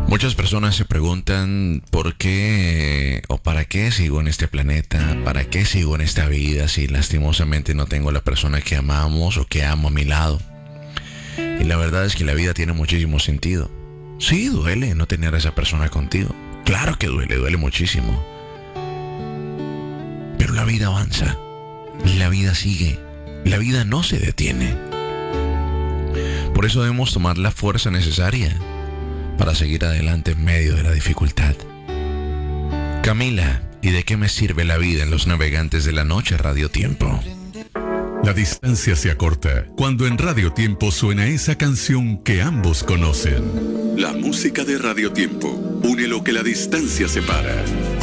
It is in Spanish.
Muchas personas se preguntan por qué o para qué sigo en este planeta, para qué sigo en esta vida si lastimosamente no tengo a la persona que amamos o que amo a mi lado. Y la verdad es que la vida tiene muchísimo sentido. Sí, duele no tener a esa persona contigo. Claro que duele muchísimo. Pero la vida avanza, la vida sigue, la vida no se detiene. Por eso debemos tomar la fuerza necesaria para seguir adelante en medio de la dificultad. Camila, ¿y de qué me sirve la vida en Los Navegantes de la Noche Radio Tiempo? La distancia se acorta cuando en Radio Tiempo suena esa canción que ambos conocen. La música de Radio Tiempo une lo que la distancia separa.